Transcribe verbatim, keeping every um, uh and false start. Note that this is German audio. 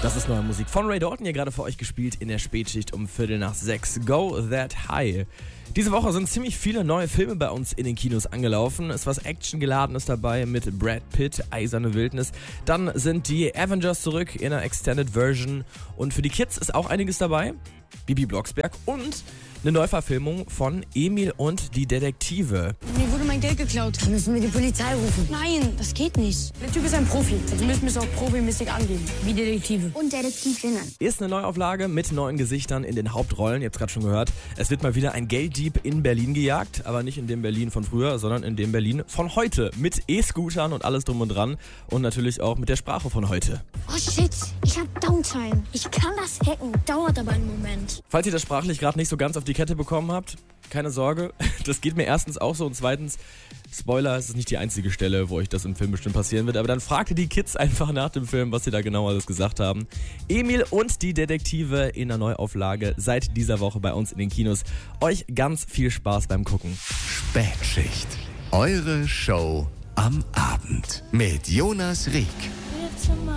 Das ist neue Musik von Ray Dalton, hier gerade für euch gespielt in der Spätschicht um Viertel nach sechs. Go That High. Diese Woche sind ziemlich viele neue Filme bei uns in den Kinos angelaufen. Es ist was Actiongeladenes dabei mit Brad Pitt, Eiserne Wildnis. Dann sind die Avengers zurück in einer Extended Version. Und für die Kids ist auch einiges dabei. Bibi Blocksberg und eine Neuverfilmung von Emil und die Detektive. Mir wurde mein Geld geklaut. Dann müssen wir die Polizei rufen. Nein, das geht nicht. Der Typ ist ein Profi. Also müssen wir es auch profimäßig angehen. Wie Detektive. Und Detektivinnen. Ist eine Neuauflage mit neuen Gesichtern in den Hauptrollen. Ihr habt es gerade schon gehört. Es wird mal wieder ein Gelddieb in Berlin gejagt. Aber nicht in dem Berlin von früher, sondern in dem Berlin von heute. Mit E-Scootern und alles drum und dran. Und natürlich auch mit der Sprache von heute. Oh shit, ich hab Downtime. Ich kann das hacken. Dauert aber einen Moment. Falls ihr das sprachlich gerade nicht so ganz auf die Kette bekommen habt, keine Sorge. Das geht mir erstens auch so und zweitens, Spoiler, es ist nicht die einzige Stelle, wo euch das im Film bestimmt passieren wird, aber dann fragt ihr die Kids einfach nach dem Film, was sie da genau alles gesagt haben. Emil und die Detektive in der Neuauflage seit dieser Woche bei uns in den Kinos. Euch ganz viel Spaß beim Gucken. Spätschicht. Eure Show am Abend mit Jonas Rieck.